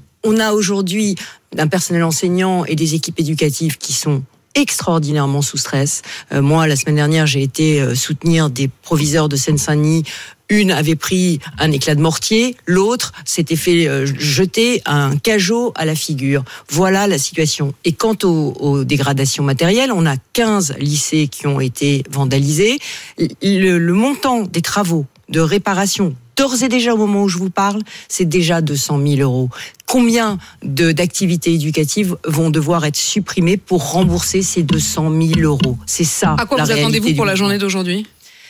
a aujourd'hui un personnel enseignant et des équipes éducatives qui sont extraordinairement sous stress. Moi, la semaine dernière, j'ai été soutenir des proviseurs de Seine-Saint-Denis. Une avait pris un éclat de mortier, l'autre s'était fait jeter un cajot à la figure. Voilà la situation. Et quant aux dégradations matérielles, on a 15 lycées qui ont été vandalisés. Le montant des travaux de réparation, d'ores et déjà au moment où je vous parle, c'est déjà 200 000 €. Combien d'activités éducatives vont devoir être supprimées pour rembourser ces 200 000 €? C'est ça. À quoi vous attendez-vous pour la journée d'aujourd'hui ?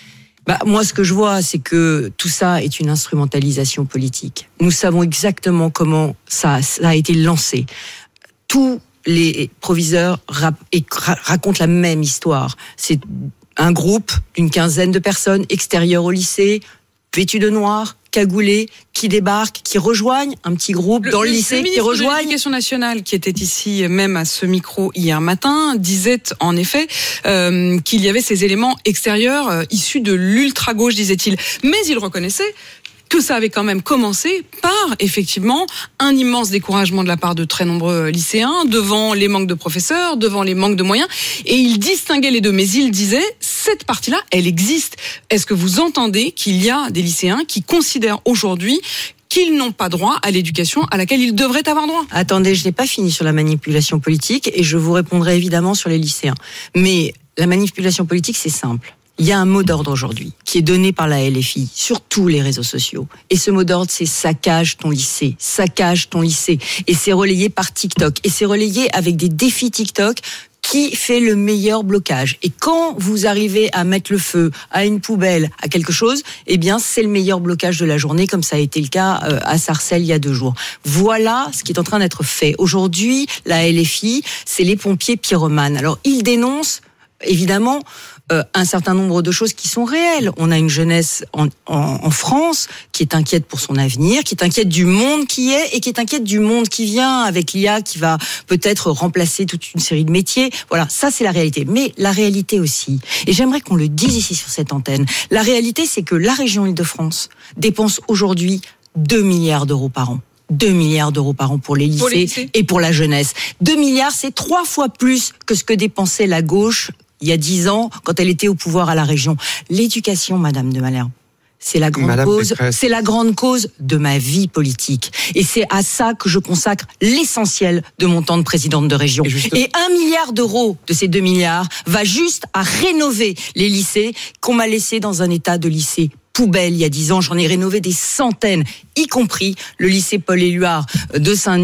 Moi, ce que je vois, c'est que tout ça est une instrumentalisation politique. Nous savons exactement comment ça a été lancé. Tous les proviseurs racontent la même histoire. C'est un groupe d'une quinzaine de personnes extérieures au lycée, vêtus de noir, cagoulés, qui débarquent, qui rejoignent un petit groupe dans le lycée, qui rejoignent. Le ministre de l'Éducation nationale, qui était ici même à ce micro hier matin, disait en effet qu'il y avait ces éléments extérieurs issus de l'ultra-gauche, disait-il. Mais il reconnaissait que ça avait quand même commencé par, effectivement, un immense découragement de la part de très nombreux lycéens, devant les manques de professeurs, devant les manques de moyens, et il distinguait les deux. Mais il disait, cette partie-là, elle existe. Est-ce que vous entendez qu'il y a des lycéens qui considèrent aujourd'hui qu'ils n'ont pas droit à l'éducation à laquelle ils devraient avoir droit? Attendez, je n'ai pas fini sur la manipulation politique, et je vous répondrai évidemment sur les lycéens. Mais la manipulation politique, c'est simple. Il y a un mot d'ordre aujourd'hui qui est donné par la LFI sur tous les réseaux sociaux. Et ce mot d'ordre, c'est saccage ton lycée, saccage ton lycée. Et c'est relayé par TikTok. Et c'est relayé avec des défis TikTok qui fait le meilleur blocage. Et quand vous arrivez à mettre le feu à une poubelle, à quelque chose, eh bien, c'est le meilleur blocage de la journée, comme ça a été le cas à Sarcelles il y a 2 jours. Voilà ce qui est en train d'être fait. Aujourd'hui, la LFI, c'est les pompiers pyromanes. Alors, ils dénoncent, évidemment, un certain nombre de choses qui sont réelles. On a une jeunesse en France qui est inquiète pour son avenir, qui est inquiète du monde qui est et qui est inquiète du monde qui vient avec l'IA qui va peut-être remplacer toute une série de métiers. Voilà, ça c'est la réalité. Mais la réalité aussi, et j'aimerais qu'on le dise ici sur cette antenne, la réalité c'est que la région Île-de-France dépense aujourd'hui 2 milliards d'euros par an. 2 milliards d'euros par an pour les lycées et pour la jeunesse. 2 milliards, c'est 3 fois plus que ce que dépensait la gauche il y a 10 ans, quand elle était au pouvoir à la région. L'éducation, Madame de Malherbe, c'est la grande cause. C'est la grande cause de ma vie politique. Et c'est à ça que je consacre l'essentiel de mon temps de présidente de région. Et 1 milliard d'euros de ces 2 milliards va juste à rénover les lycées qu'on m'a laissés dans un état de lycée poubelle il y a 10 ans. J'en ai rénové des centaines, y compris le lycée Paul-et-Loire de Saint-Denis,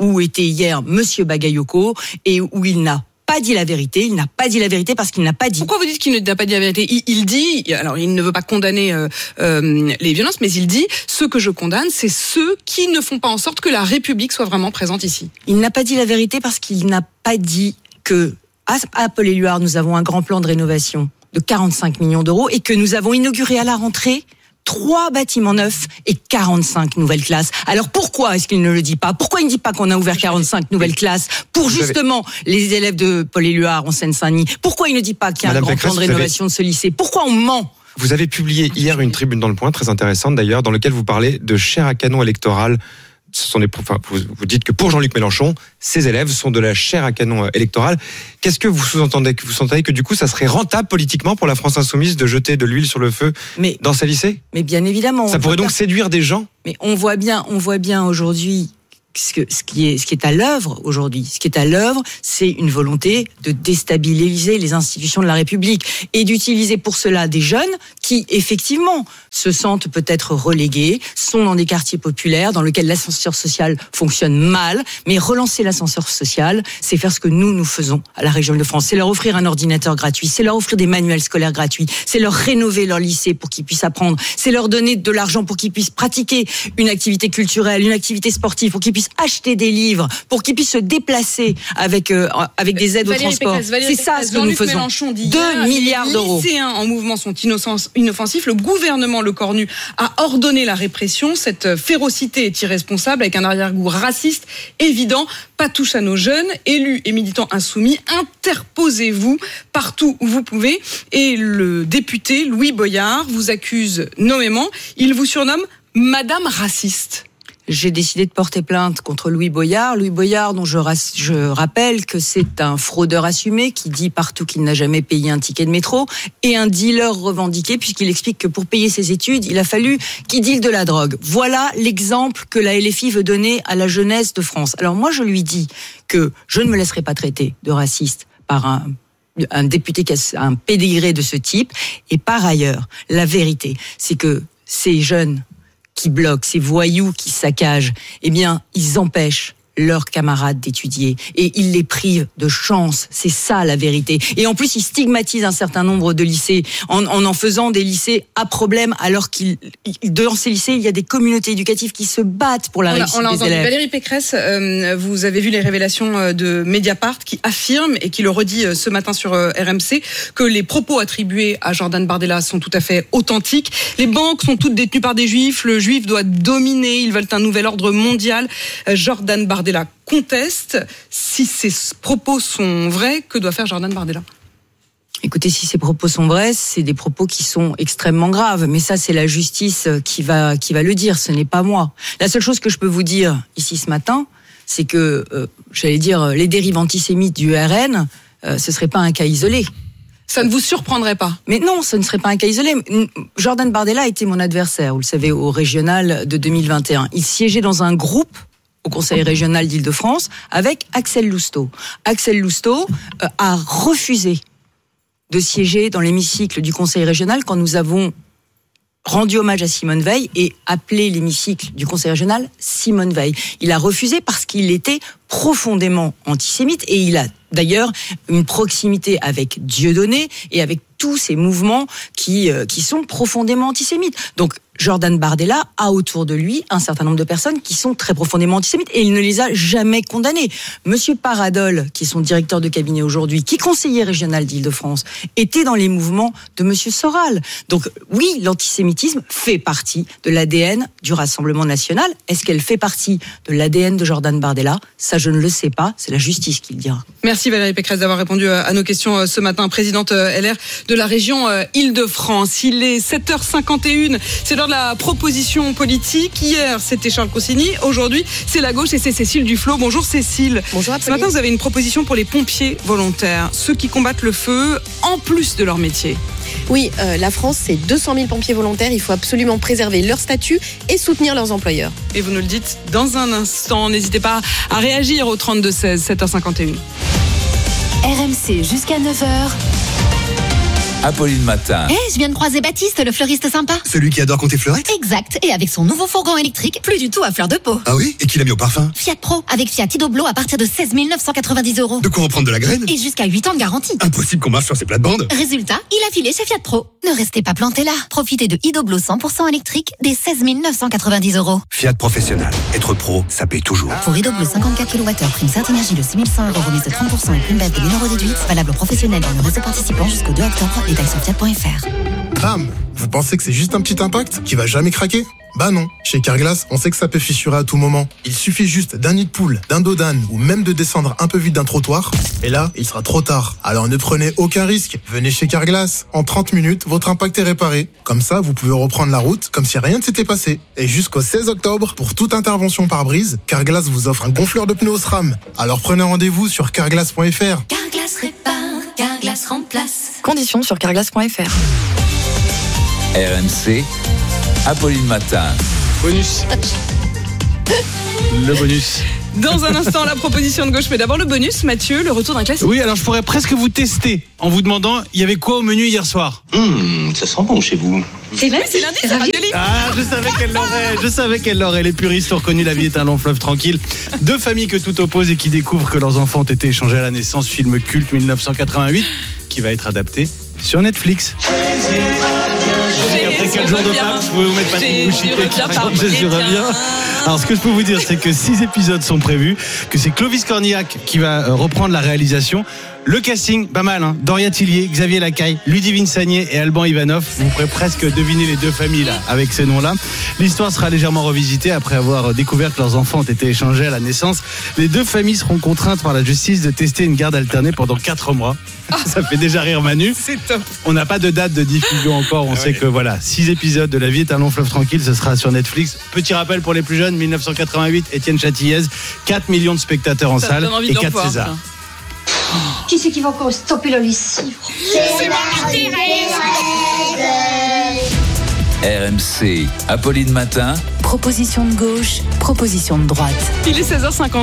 où était hier Monsieur Bagayoko et où il n'a pas dit la vérité. Il n'a pas dit la vérité parce qu'il n'a pas dit. Pourquoi vous dites qu'il n'a pas dit la vérité ? Il dit, alors il ne veut pas condamner les violences, mais il dit, ceux que je condamne, c'est ceux qui ne font pas en sorte que la République soit vraiment présente ici. Il n'a pas dit la vérité parce qu'il n'a pas dit que à Paul-Éluard, nous avons un grand plan de rénovation de 45 millions d'euros et que nous avons inauguré à la rentrée 3 bâtiments neufs et 45 nouvelles classes. Alors pourquoi est-ce qu'il ne le dit pas ? Pourquoi il ne dit pas qu'on a ouvert 45 nouvelles classes pour justement les élèves de Paul-Éluard en Seine-Saint-Denis ? Pourquoi il ne dit pas qu'il y a un grand plan de rénovation de ce lycée ? Pourquoi on ment ? Vous avez publié hier une tribune dans Le Point, très intéressante d'ailleurs, dans laquelle vous parlez de chair à canon électorale. Vous dites que pour Jean-Luc Mélenchon, ses élèves sont de la chair à canon électorale. Qu'est-ce que vous sous-entendez ? Vous sous-entendez que du coup, ça serait rentable politiquement pour la France insoumise de jeter de l'huile sur le feu dans ces lycées ? Mais bien évidemment. Ça pourrait donc séduire des gens ? Mais on voit bien aujourd'hui ce qui est à l'œuvre aujourd'hui. Ce qui est à l'œuvre, c'est une volonté de déstabiliser les institutions de la République et d'utiliser pour cela des jeunes qui, effectivement, se sentent peut-être relégués, sont dans des quartiers populaires dans lesquels l'ascenseur social fonctionne mal. Mais relancer l'ascenseur social, c'est faire ce que nous faisons à la région de France. C'est leur offrir un ordinateur gratuit, c'est leur offrir des manuels scolaires gratuits, c'est leur rénover leur lycée pour qu'ils puissent apprendre, c'est leur donner de l'argent pour qu'ils puissent pratiquer une activité culturelle, une activité sportive, pour qu'ils puissent acheter des livres, pour qu'ils puissent se déplacer avec des aides au transport. C'est ça ce que nous faisons. Mélenchon dit 2 milliards d'euros. Les lycéens en mouvement sont inoffensifs. Le gouvernement Lecornu a ordonné la répression. Cette férocité est irresponsable avec un arrière-goût raciste évident. Pas touche à nos jeunes, élus et militants insoumis. Interposez-vous partout où vous pouvez. Et le député Louis Boyard vous accuse nommément. Il vous surnomme Madame Raciste. J'ai décidé de porter plainte contre Louis Boyard. Louis Boyard, dont je rappelle que c'est un fraudeur assumé qui dit partout qu'il n'a jamais payé un ticket de métro et un dealer revendiqué puisqu'il explique que pour payer ses études, il a fallu qu'il deale de la drogue. Voilà l'exemple que la LFI veut donner à la jeunesse de France. Alors moi, je lui dis que je ne me laisserai pas traiter de raciste par un député qui a un pédigré de ce type. Et par ailleurs, la vérité, c'est que ces jeunes qui bloquent, ces voyous qui saccagent, eh bien, ils empêchent leurs camarades d'étudier et ils les privent de chance. C'est ça la vérité. Et en plus, ils stigmatisent un certain nombre de lycées en faisant des lycées à problème, alors dans ces lycées, il y a des communautés éducatives qui se battent pour la réussite des élèves. Valérie Pécresse, vous avez vu les révélations de Mediapart qui affirme et qui le redit ce matin sur RMC que les propos attribués à Jordan Bardella sont tout à fait authentiques. Les banques sont toutes détenues par des juifs. Le juif doit dominer. Ils veulent un nouvel ordre mondial. Jordan Bardella conteste. Si ces propos sont vrais, que doit faire Jordan Bardella ? Écoutez, si ces propos sont vrais, c'est des propos qui sont extrêmement graves. Mais ça, c'est la justice qui va le dire. Ce n'est pas moi. La seule chose que je peux vous dire ici ce matin, c'est que, les dérives antisémites du RN, ce serait pas un cas isolé. Ça ne vous surprendrait pas ? Mais non, ce ne serait pas un cas isolé. Jordan Bardella était mon adversaire, vous le savez, au régional de 2021. Il siégeait dans un groupe au Conseil régional d'Île-de-France avec Axel Lousteau. Axel Lousteau a refusé de siéger dans l'hémicycle du Conseil régional quand nous avons rendu hommage à Simone Veil et appelé l'hémicycle du Conseil régional Simone Veil. Il a refusé parce qu'il était profondément antisémite et il a d'ailleurs une proximité avec Dieudonné et avec tous ces mouvements qui sont profondément antisémites. Donc Jordan Bardella a autour de lui un certain nombre de personnes qui sont très profondément antisémites et il ne les a jamais condamnées. Monsieur Paradol, qui est son directeur de cabinet aujourd'hui, qui est conseiller régional d'Île-de-France, était dans les mouvements de monsieur Soral. Donc oui, l'antisémitisme fait partie de l'ADN du Rassemblement national. Est-ce qu'elle fait partie de l'ADN de Jordan Bardella ? Ça, je ne le sais pas. C'est la justice qui le dira. Merci Valérie Pécresse d'avoir répondu à nos questions ce matin. Présidente LR de la région Île-de-France. Il est 7h51. C'est l'heure de la proposition politique. Hier, c'était Charles Consigny. Aujourd'hui, c'est la gauche et c'est Cécile Duflot. Bonjour Cécile. Bonjour. Ce matin, vous avez une proposition pour les pompiers volontaires, ceux qui combattent le feu en plus de leur métier. Oui, la France, c'est 200 000 pompiers volontaires. Il faut absolument préserver leur statut et soutenir leurs employeurs. Et vous nous le dites dans un instant. N'hésitez pas à réagir au 32-16, 7h51. RMC jusqu'à 9h. Apolline Matin. Je viens de croiser Baptiste, le fleuriste sympa. Celui qui adore compter fleurettes? Exact. Et avec son nouveau fourgon électrique, plus du tout à fleur de peau. Ah oui? Et qui l'a mis au parfum? Fiat Pro, avec Fiat Idoblo à partir de 16 990 €. De quoi reprendre de la graine? Et jusqu'à 8 ans de garantie. Impossible qu'on marche sur ces plates-bandes. Résultat, il a filé chez Fiat Pro. Ne restez pas planté là. Profitez de Idoblo 100% électrique dès 16 990 €. Fiat Professionnel. Être pro, ça paye toujours. Pour Idoblo 54 kWh, prime Certinergie de 6 100 €, remise de 30% et prime baisse de 1 € déduite. Valable aux professionnels dans le réseau participant jusqu'au 2 octobre. Détails sur fiat.fr. Bam! Vous pensez que c'est juste un petit impact qui va jamais craquer? Bah non. Chez Carglass, on sait que ça peut fissurer à tout moment. Il suffit juste d'un nid de poule, d'un dos d'âne ou même de descendre un peu vite d'un trottoir. Et là, il sera trop tard. Alors ne prenez aucun risque. Venez chez Carglass. En 30 minutes, votre impact est réparé. Comme ça, vous pouvez reprendre la route comme si rien ne s'était passé. Et jusqu'au 16 octobre, pour toute intervention par brise, Carglass vous offre un gonfleur de pneus SRAM. Alors prenez rendez-vous sur carglass.fr. Carglass répare, Carglass remplace. Conditions sur carglass.fr. RMC, Apolline Matin. Bonus. Le bonus. Dans un instant, la proposition de gauche. Mais d'abord, le bonus, Mathieu, le retour d'un classique. Oui, alors je pourrais presque vous tester en vous demandant, il y avait quoi au menu hier soir? Ça sent bon chez vous. C'est lundi, c'est ravioli. Ah, je savais qu'elle l'aurait. Les puristes ont reconnu La vie est un long fleuve tranquille. Deux familles que tout oppose et qui découvrent que leurs enfants ont été échangés à la naissance. Film culte 1988 qui va être adapté sur Netflix. Après 4 jours de Pâques, je pouvais vous mettre Patrick Bouchité qui chante Jésus revient. Alors ce que je peux vous dire, c'est que 6 épisodes sont prévus, que c'est Clovis Cornillac qui va reprendre la réalisation. Le casting, pas mal, hein. Doria Tillier, Xavier Lacaille, Ludivine Sagné et Alban Ivanov. Vous pourrez presque deviner les deux familles là, avec ces noms-là. L'histoire sera légèrement revisitée après avoir découvert que leurs enfants ont été échangés à la naissance. Les deux familles seront contraintes par la justice de tester une garde alternée pendant 4 mois. Ça fait déjà rire Manu. C'est top. On n'a pas de date de diffusion encore. On sait que voilà, 6 épisodes de La vie est un long fleuve tranquille, ce sera sur Netflix. Petit rappel pour les plus jeunes, 1988, Étienne Châtillaise, 4 millions de spectateurs en salle et 4 Césars. Qui c'est qui va encore stopper la lessive? C'est parti, RMC, Apolline Matin. Proposition de gauche, proposition de droite. Il est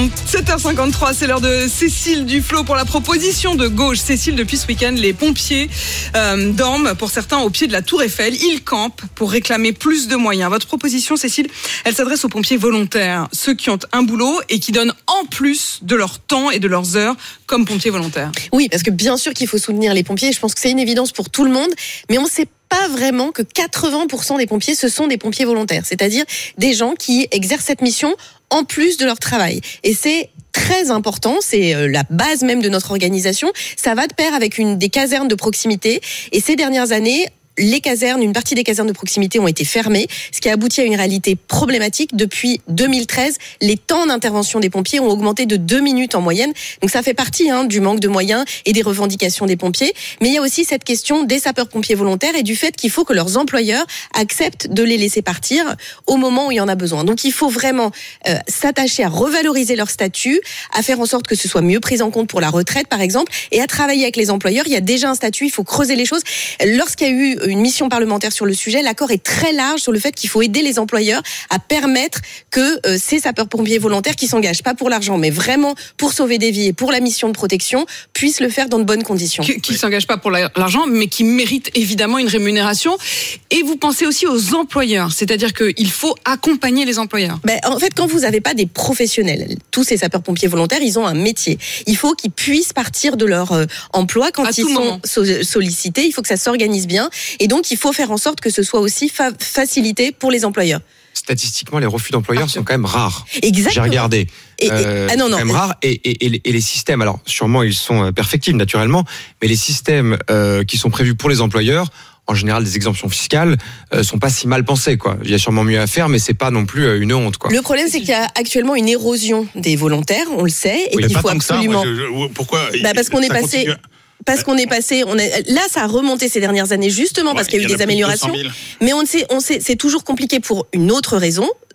7h53, c'est l'heure de Cécile Duflot pour la proposition de gauche. Cécile, depuis ce week-end, les pompiers dorment pour certains au pied de la Tour Eiffel. Ils campent pour réclamer plus de moyens. Votre proposition, Cécile, elle s'adresse aux pompiers volontaires, ceux qui ont un boulot et qui donnent en plus de leur temps et de leurs heures comme pompiers volontaires. Oui, parce que bien sûr qu'il faut soutenir les pompiers. Je pense que c'est une évidence pour tout le monde, mais on sait pas vraiment que 80% des pompiers, ce sont des pompiers volontaires, c'est-à-dire des gens qui exercent cette mission en plus de leur travail. Et c'est très important, c'est la base même de notre organisation. Ça va de pair avec des casernes de proximité. Et ces dernières années, une partie des casernes de proximité ont été fermées, ce qui a abouti à une réalité problématique. Depuis 2013, les temps d'intervention des pompiers ont augmenté de 2 minutes en moyenne. Donc ça fait partie du manque de moyens et des revendications des pompiers. Mais il y a aussi cette question des sapeurs-pompiers volontaires et du fait qu'il faut que leurs employeurs acceptent de les laisser partir au moment où il y en a besoin. Donc il faut vraiment s'attacher à revaloriser leur statut, à faire en sorte que ce soit mieux pris en compte pour la retraite par exemple, et à travailler avec les employeurs. Il y a déjà un statut, il faut creuser les choses. Lorsqu'il y a eu une mission parlementaire sur le sujet, l'accord est très large sur le fait qu'il faut aider les employeurs à permettre que ces sapeurs-pompiers volontaires qui s'engagent pas pour l'argent, mais vraiment pour sauver des vies et pour la mission de protection, puissent le faire dans de bonnes conditions. Qui s'engagent pas pour l'argent, mais qui méritent évidemment une rémunération. Et vous pensez aussi aux employeurs, c'est-à-dire qu'il faut accompagner les employeurs. En fait, quand vous n'avez pas des professionnels, tous ces sapeurs-pompiers volontaires, ils ont un métier. Il faut qu'ils puissent partir de leur emploi quand ils sont sollicités. Il faut que ça s'organise bien. Et donc, il faut faire en sorte que ce soit aussi facilité pour les employeurs. Statistiquement, les refus d'employeurs sont quand même rares. Exactement. J'ai regardé. C'est quand même rare. Et les systèmes, alors sûrement ils sont perfectibles naturellement, mais les systèmes qui sont prévus pour les employeurs, en général, des exemptions fiscales sont pas si mal pensées, quoi. Il y a sûrement mieux à faire, mais c'est pas non plus une honte, quoi. Le problème, c'est qu'il y a actuellement une érosion des volontaires, on le sait, et qu'il faut absolument. Pourquoi? Parce qu'on est passé. Parce qu'on est passé, là, ça a remonté ces dernières années justement parce qu'il y a eu des améliorations. Mais on sait, c'est toujours compliqué pour une autre raison.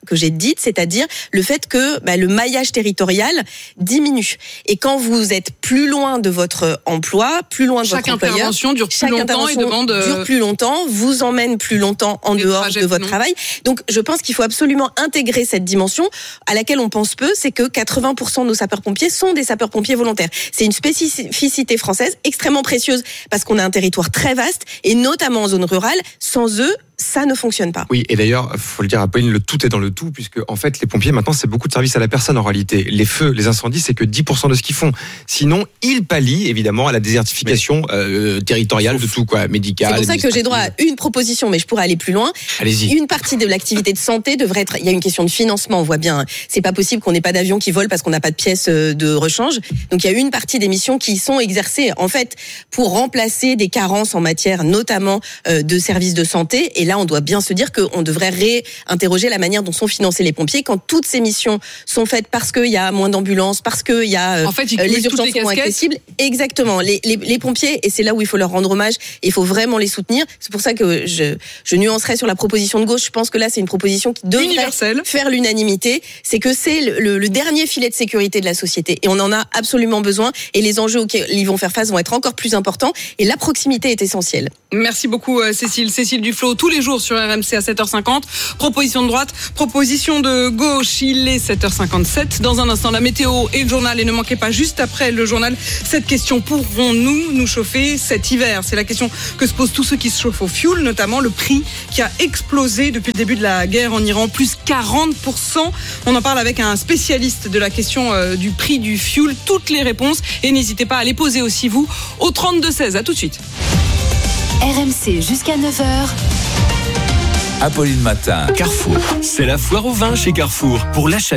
que j'ai dites, c'est-à-dire le fait que le maillage territorial diminue. Et quand vous êtes plus loin de votre emploi, plus loin de votre employeur, chaque intervention dure plus longtemps, vous emmène plus longtemps en dehors de votre travail. Donc je pense qu'il faut absolument intégrer cette dimension à laquelle on pense peu, c'est que 80% de nos sapeurs-pompiers sont des sapeurs-pompiers volontaires. C'est une spécificité française extrêmement précieuse parce qu'on a un territoire très vaste et notamment en zone rurale. Sans eux, ça ne fonctionne pas. Oui, et d'ailleurs, faut le dire à Pauline, le tout est dans le tout, puisque en fait, les pompiers maintenant, c'est beaucoup de services à la personne en réalité. Les feux, les incendies, c'est que 10% de ce qu'ils font. Sinon, ils pallient évidemment à la désertification territoriale de tout, quoi, médicale. C'est pour ça que j'ai droit à une proposition, mais je pourrais aller plus loin. Allez-y. Une partie de l'activité de santé devrait être. Il y a une question de financement, on voit bien. C'est pas possible qu'on n'ait pas d'avion qui vole parce qu'on n'a pas de pièces de rechange. Donc il y a une partie des missions qui sont exercées en fait pour remplacer des carences en matière, notamment de services de santé. Et là, on doit bien se dire qu'on devrait réinterroger la manière dont sont financés les pompiers quand toutes ces missions sont faites parce qu'il y a moins d'ambulances, parce qu'il y a les urgences sont moins accessibles. Exactement. Les pompiers, et c'est là où il faut leur rendre hommage, et il faut vraiment les soutenir. C'est pour ça que je nuancerai sur la proposition de gauche. Je pense que là, c'est une proposition qui devrait faire l'unanimité. C'est que c'est le dernier filet de sécurité de la société. Et on en a absolument besoin. Et les enjeux auxquels ils vont faire face vont être encore plus importants. Et la proximité est essentielle. Merci beaucoup, Cécile. Cécile Duflot, tous les jours sur RMC à 7h50. Proposition de droite, proposition de gauche. Il est 7h57. Dans un instant, la météo et le journal. Et ne manquez pas, juste après le journal, cette question. Pourrons-nous nous chauffer cet hiver? C'est la question que se posent tous ceux qui se chauffent au fioul, notamment le prix qui a explosé depuis le début de la guerre en Iran, plus 40%. On en parle avec un spécialiste de la question du prix du fioul. Toutes les réponses. Et n'hésitez pas à les poser aussi, vous, au 32-16. À tout de suite. RMC jusqu'à 9h. Apolline Matin. Carrefour. C'est la foire au vin chez Carrefour. Pour l'achat